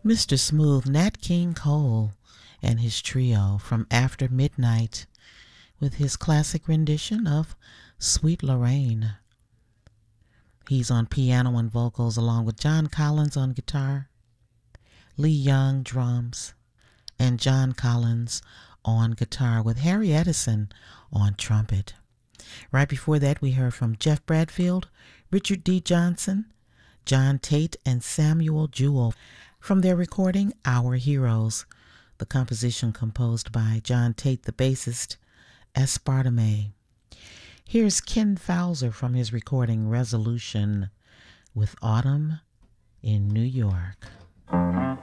Mr. Smooth, Nat King Cole, and his trio from After Midnight with his classic rendition of Sweet Lorraine. He's on piano and vocals along with John Collins on guitar, Lee Young drums, and John Collins on guitar with Harry Edison on trumpet. Right before that, we heard from Jeff Bradfield, Richard D. Johnson, John Tate, and Samuel Jewell from their recording Our Heroes, the composition composed by John Tate, the bassist, Aspartame. Here's Ken Fowler from his recording Resolution with Autumn in New York.